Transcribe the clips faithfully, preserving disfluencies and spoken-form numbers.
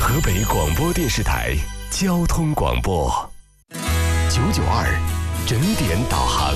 河北广播电视台交通广播九九二整点导航。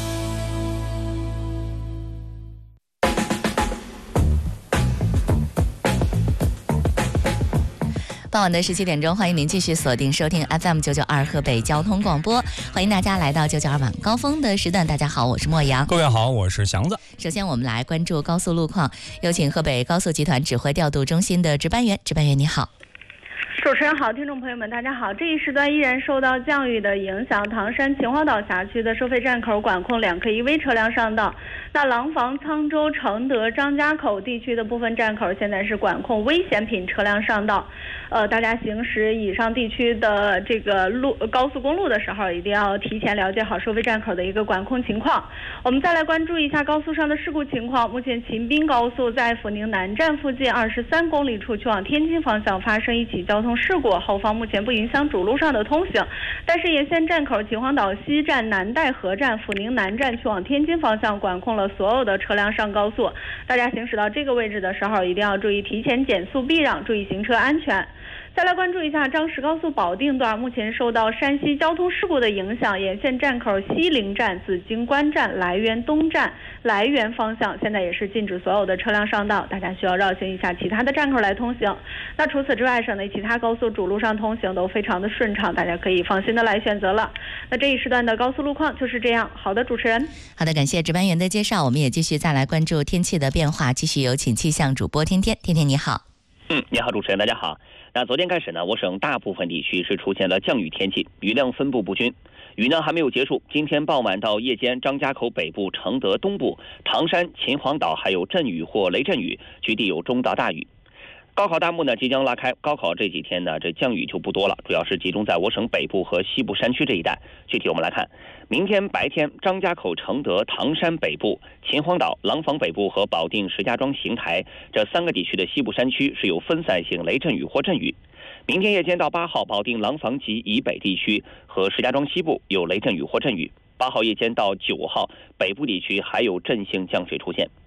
傍晚的十七点钟，欢迎您继续锁定收听 F M 九九二河北交通广播，欢迎大家来到九九二晚高峰的时段。大家好，我是莫阳。 各位好，我是祥子。 首先我们来关注高速路况，有请河北高速集团指挥调度中心的值班员。值班员你好。 主持人好，听众朋友们大家好。这一时段依然受到降雨的影响，唐山秦皇岛辖区的收费站口管控两 K 一 V 车辆上道。那廊坊、沧州、承德、张家口地区的部分站口现在是管控危险品车辆上道。呃，大家行驶以上地区的这个路高速公路的时候，一定要提前了解好收费站口的一个管控情况。我们再来关注一下高速上的事故情况。目前秦滨高速在阜宁南站附近二十三公里处去往天津方向发生一起交通事故，后方目前不影响主路上的通行，但是沿线站口秦皇岛西站、南戴河站、阜宁南站去往天津方向管控了所有的车辆上高速，大家行驶到这个位置的时候一定要注意提前减速避让，注意行车安全。再来关注一下张石高速保定段，目前受到山西交通事故的影响，沿线站口西陵站、紫荆关站、涞源东站、涞源方向现在也是禁止所有的车辆上道，大家需要绕行一下其他的站口来通行。那除此之外，省内其他高速主路上通行都非常的顺畅，大家可以放心的来选择了。那这一时段的高速路况就是这样。好的，主持人。 好的，感谢值班员的介绍。我们也继续再来关注天气的变化，继续有请气象主播天天。天天你好。 嗯，你好，主持人，大家好。那昨天开始呢，我省大部分地区是出现了降雨天气，雨量分布不均。雨呢还没有结束，今天傍晚到夜间，张家口北部、承德东部、唐山、秦皇岛还有阵雨或雷阵雨，局地有中到大雨。高考大幕呢即将拉开，高考这几天呢，这降雨就不多了，主要是集中在我省北部和西部山区这一带。具体我们来看，明天白天，张家口、承德、唐山北部、秦皇岛、廊坊北部和保定、石家庄、邢台这三个地区的西部山区是有分散性雷阵雨或阵雨。明天夜间到八号，保定、廊坊及以北地区和石家庄西部有雷阵雨或阵雨。八号夜间到九号，北部地区还有阵性降水出现。